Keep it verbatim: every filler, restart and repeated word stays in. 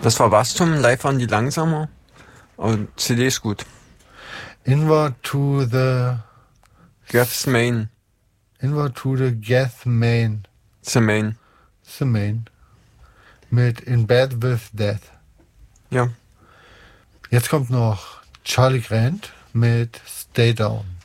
Das war Wachstum, live waren die langsamer. Und C D ist gut. Inward to the... Geth's Main. Inward to the Geth Main. The Main. The Main. Mit In Bed with Death. Ja. Jetzt kommt noch Charlie Grant mit Stay Down.